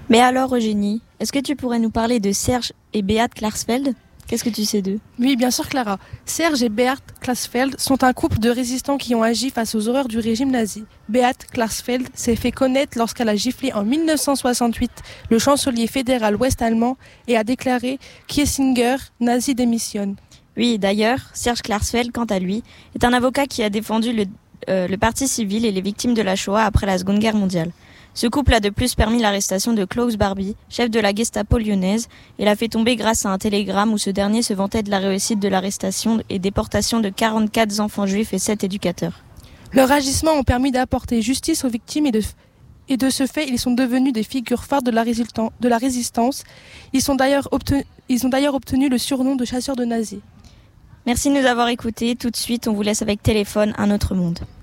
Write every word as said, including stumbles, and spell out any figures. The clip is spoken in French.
Mais alors Eugénie, est-ce que tu pourrais nous parler de Serge et Beat Klarsfeld ? Qu'est-ce que tu sais d'eux ? Oui, bien sûr Clara. Serge et Beat Klarsfeld sont un couple de résistants qui ont agi face aux horreurs du régime nazi. Beat Klarsfeld s'est fait connaître lorsqu'elle a giflé en mille neuf cent soixante-huit le chancelier fédéral ouest-allemand et a déclaré « Kiesinger, nazi démissionne ». Oui, d'ailleurs, Serge Klarsfeld, quant à lui, est un avocat qui a défendu le, euh, le parti civil et les victimes de la Shoah après la Seconde Guerre mondiale. Ce couple a de plus permis l'arrestation de Klaus Barbie, chef de la Gestapo lyonnaise, et l'a fait tomber grâce à un télégramme où ce dernier se vantait de la réussite de l'arrestation et déportation de quarante-quatre enfants juifs et sept éducateurs. Leurs agissements ont permis d'apporter justice aux victimes et de, et de ce fait, ils sont devenus des figures phares de la, de la résistance. Ils, sont d'ailleurs obtenu, ils ont d'ailleurs obtenu le surnom de chasseurs de nazis. Merci de nous avoir écoutés. Tout de suite, on vous laisse avec Téléphone, un autre monde.